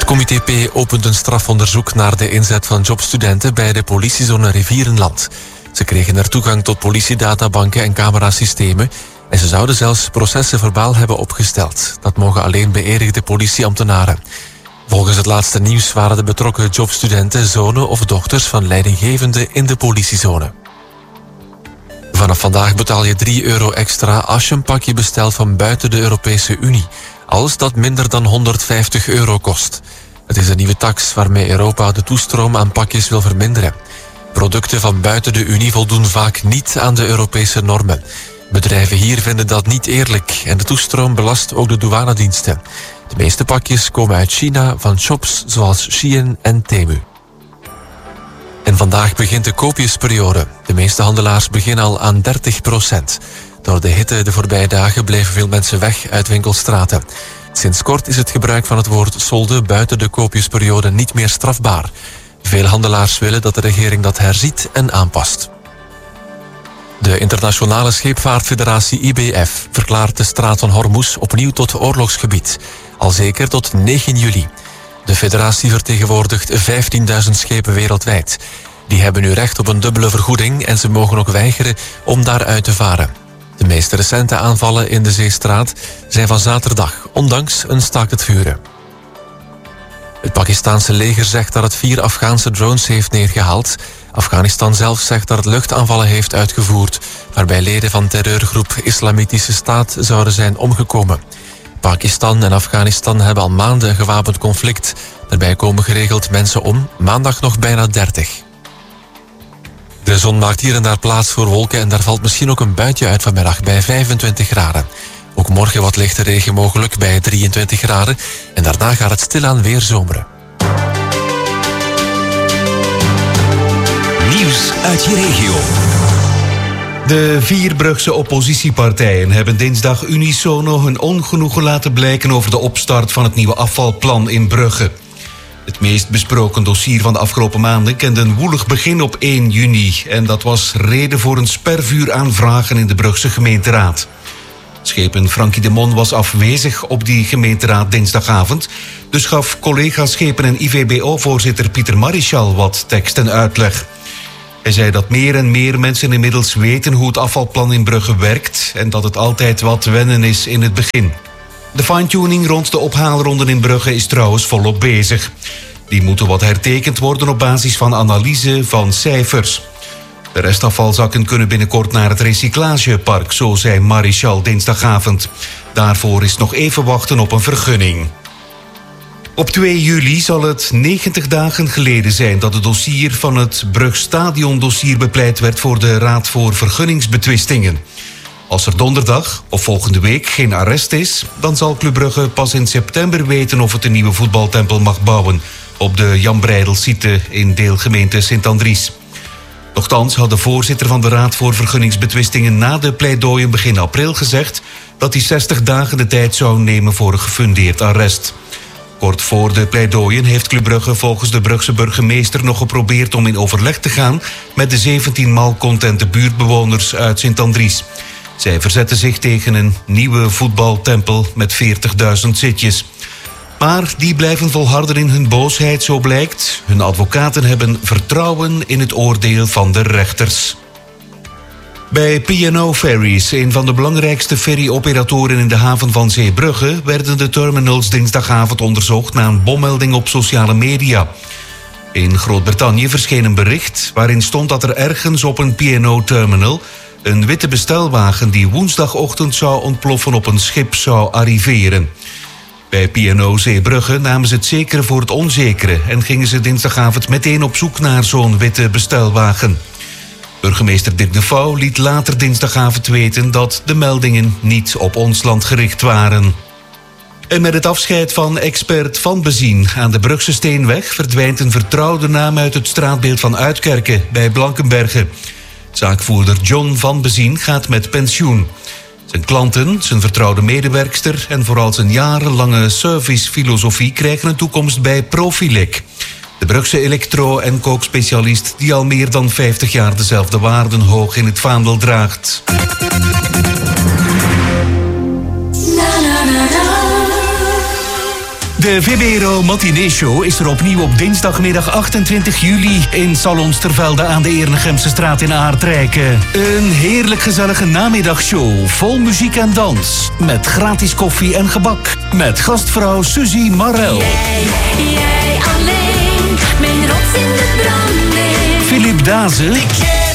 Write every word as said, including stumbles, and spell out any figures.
Comité P opent een strafonderzoek naar de inzet van jobstudenten bij de politiezone Rivierenland. Ze kregen er toegang tot politiedatabanken en camerasystemen en ze zouden zelfs processen verbaal hebben opgesteld. Dat mogen alleen beëdigde politieambtenaren. Volgens het laatste nieuws waren de betrokken jobstudenten zonen of dochters van leidinggevenden in de politiezone. Vanaf vandaag betaal je drie euro extra als je een pakje bestelt van buiten de Europese Unie, als dat minder dan honderdvijftig euro kost. Het is een nieuwe tax waarmee Europa de toestroom aan pakjes wil verminderen. Producten van buiten de Unie voldoen vaak niet aan de Europese normen. Bedrijven hier vinden dat niet eerlijk en de toestroom belast ook de douanediensten. De meeste pakjes komen uit China van shops zoals Shein en Temu. En vandaag begint de koopjesperiode. De meeste handelaars beginnen al aan dertig procent. Door de hitte de voorbije dagen bleven veel mensen weg uit winkelstraten. Sinds kort is het gebruik van het woord solde buiten de koopjesperiode niet meer strafbaar. Veel handelaars willen dat de regering dat herziet en aanpast. De Internationale Scheepvaartfederatie I B F verklaart de straat van Hormuz opnieuw tot oorlogsgebied. Al zeker tot negen juli. De federatie vertegenwoordigt vijftienduizend schepen wereldwijd. Die hebben nu recht op een dubbele vergoeding en ze mogen ook weigeren om daaruit te varen. De meest recente aanvallen in de Zeestraat zijn van zaterdag, ondanks een staakt het vuren. Het Pakistanse leger zegt dat het vier Afghaanse drones heeft neergehaald. Afghanistan zelf zegt dat het luchtaanvallen heeft uitgevoerd, waarbij leden van terreurgroep Islamitische Staat zouden zijn omgekomen. Pakistan en Afghanistan hebben al maanden een gewapend conflict. Daarbij komen geregeld mensen om, maandag nog bijna dertig. De zon maakt hier en daar plaats voor wolken en daar valt misschien ook een buitje uit vanmiddag bij vijfentwintig graden. Ook morgen wat lichte regen mogelijk bij drieëntwintig graden en daarna gaat het stilaan weer zomeren. Nieuws uit je regio. De vier Brugse oppositiepartijen hebben dinsdag unisono hun ongenoegen laten blijken over de opstart van het nieuwe afvalplan in Brugge. Het meest besproken dossier van de afgelopen maanden kende een woelig begin op één juni. En dat was reden voor een spervuur aan vragen in de Brugse gemeenteraad. Schepen Frankie de Mon was afwezig op die gemeenteraad dinsdagavond. Dus gaf collega Schepen en I V B O-voorzitter Pieter Marichal wat tekst en uitleg. Hij zei dat meer en meer mensen inmiddels weten hoe het afvalplan in Brugge werkt en dat het altijd wat wennen is in het begin. De fine-tuning rond de ophaalronden in Brugge is trouwens volop bezig. Die moeten wat hertekend worden op basis van analyse van cijfers. De restafvalzakken kunnen binnenkort naar het recyclagepark, zo zei Marichal dinsdagavond. Daarvoor is nog even wachten op een vergunning. Op twee juli zal het negentig dagen geleden zijn dat het dossier van het Brugstadion-dossier bepleit werd voor de Raad voor Vergunningsbetwistingen. Als er donderdag of volgende week geen arrest is, dan zal Club Brugge pas in september weten of het een nieuwe voetbaltempel mag bouwen op de Jan Breidel-site in deelgemeente Sint-Andries. Nochtans had de voorzitter van de Raad voor Vergunningsbetwistingen na de pleidooien begin april gezegd dat hij zestig dagen de tijd zou nemen voor een gefundeerd arrest. Kort voor de pleidooien heeft Club Brugge volgens de Brugse burgemeester nog geprobeerd om in overleg te gaan met de zeventien malcontente buurtbewoners uit Sint-Andries. Zij verzetten zich tegen een nieuwe voetbaltempel met veertigduizend zitjes. Maar die blijven volharden in hun boosheid, zo blijkt. Hun advocaten hebben vertrouwen in het oordeel van de rechters. Bij P en O Ferries, een van de belangrijkste ferryoperatoren in de haven van Zeebrugge, werden de terminals dinsdagavond onderzocht na een bommelding op sociale media. In Groot-Brittannië verscheen een bericht waarin stond dat er ergens op een P en O-terminal een witte bestelwagen die woensdagochtend zou ontploffen op een schip zou arriveren. Bij P en O Zeebrugge namen ze het zekere voor het onzekere en gingen ze dinsdagavond meteen op zoek naar zo'n witte bestelwagen. Burgemeester Dirk de Vouw liet later dinsdagavond weten dat de meldingen niet op ons land gericht waren. En met het afscheid van expert Van Bezien aan de Brugse Steenweg verdwijnt een vertrouwde naam uit het straatbeeld van Uitkerken bij Blankenberge. Zaakvoerder John Van Bezien gaat met pensioen. Zijn klanten, zijn vertrouwde medewerkster en vooral zijn jarenlange servicefilosofie krijgen een toekomst bij Profilec. De Brugse elektro- en kookspecialist die al meer dan vijftig jaar dezelfde waarden hoog in het vaandel draagt. De Vibero Matinee Show is er opnieuw op dinsdagmiddag achtentwintig juli in Salon Stervelde aan de Ernegemse straat in Aardrijken. Een heerlijk gezellige namiddagshow vol muziek en dans. Met gratis koffie en gebak. Met gastvrouw Suzy Marel. Jij, jij alleen, mijn rots in de branding. Philip Dazen. Ik